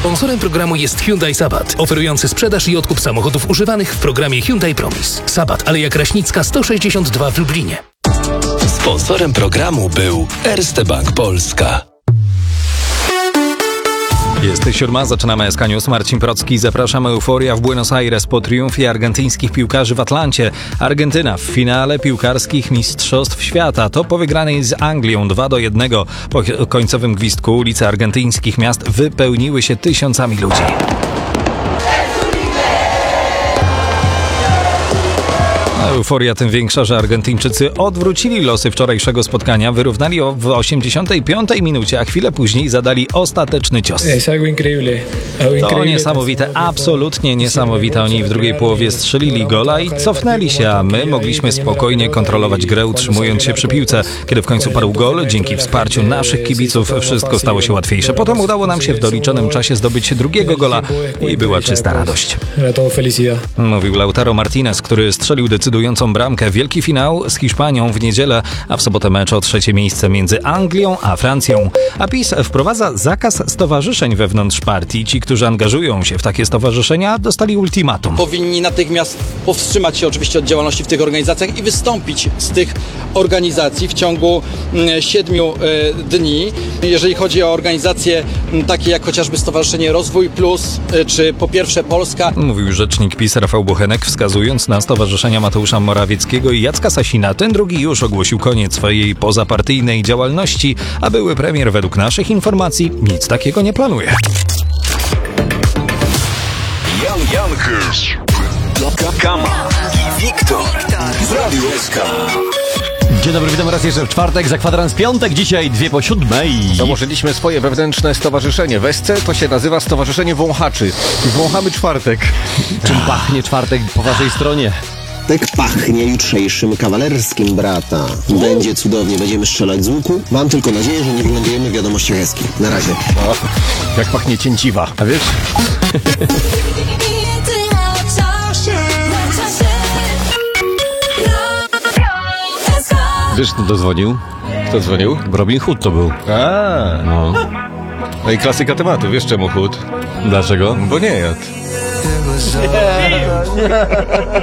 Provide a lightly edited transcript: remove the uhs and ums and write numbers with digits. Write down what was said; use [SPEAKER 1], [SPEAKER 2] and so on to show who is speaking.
[SPEAKER 1] Sponsorem programu jest Hyundai Sabat, oferujący sprzedaż i odkup samochodów używanych w programie Hyundai Promise. Sabat, Aleja Kraśnicka 162 w Lublinie.
[SPEAKER 2] Sponsorem programu był Erste Bank Polska.
[SPEAKER 3] Jest 7, zaczynamy SK News. Marcin Procki, zapraszamy. Euforia w Buenos Aires po triumfie argentyńskich piłkarzy w Atlancie. Argentyna w finale piłkarskich Mistrzostw Świata. To po wygranej z Anglią 2-1. Po końcowym gwizdku ulice argentyńskich miast wypełniły się tysiącami ludzi. Euforia tym większa, że Argentyńczycy odwrócili losy wczorajszego spotkania, wyrównali w 85 minucie, a chwilę później zadali ostateczny cios. To niesamowite, absolutnie niesamowite. Oni w drugiej połowie strzelili gola i cofnęli się, a my mogliśmy spokojnie kontrolować grę, utrzymując się przy piłce. Kiedy w końcu padł gol, dzięki wsparciu naszych kibiców wszystko stało się łatwiejsze. Potem udało nam się w doliczonym czasie zdobyć drugiego gola i była czysta radość. Mówił Lautaro Martinez, który strzelił decydującą bramkę. Wielki finał z Hiszpanią w niedzielę, a w sobotę mecz o 3. miejsce między Anglią a Francją. A PiS wprowadza zakaz stowarzyszeń wewnątrz partii. Ci, którzy angażują się w takie stowarzyszenia, dostali ultimatum.
[SPEAKER 4] Powinni natychmiast powstrzymać się oczywiście od działalności w tych organizacjach i wystąpić z tych organizacji w ciągu 7 dni. Jeżeli chodzi o organizacje takie jak chociażby Stowarzyszenie Rozwój Plus, czy Po Pierwsze Polska. Mówił
[SPEAKER 3] rzecznik PiS Rafał Bochenek, wskazując na stowarzyszenia Mateusza Morawieckiego i Jacka Sasina. Ten drugi już ogłosił koniec swojej pozapartyjnej działalności, a były premier według naszych informacji nic takiego nie planuje.
[SPEAKER 2] Kama i Wiktor z Radiu SK.
[SPEAKER 5] Dzień dobry, witam raz jeszcze w czwartek, za kwadrans piątek, dzisiaj 6:02.
[SPEAKER 6] Założyliśmy swoje wewnętrzne stowarzyszenie. W SC to się nazywa Stowarzyszenie Wąchaczy. Wąchamy czwartek.
[SPEAKER 5] Czym pachnie czwartek po waszej stronie?
[SPEAKER 7] Tak pachnie jutrzejszym kawalerskim, brata. Będzie cudownie, będziemy strzelać z łuku. Mam tylko nadzieję, że nie wylądujemy w wiadomościach Eski. Na razie.
[SPEAKER 6] O, jak pachnie cięciwa. A wiesz?
[SPEAKER 5] Wiesz, kto dozwonił?
[SPEAKER 6] Kto dzwonił?
[SPEAKER 5] Robin Hood to był.
[SPEAKER 6] No. No i klasyka tematu. Wiesz czemu chód?
[SPEAKER 5] Dlaczego?
[SPEAKER 6] Bo nie jadł.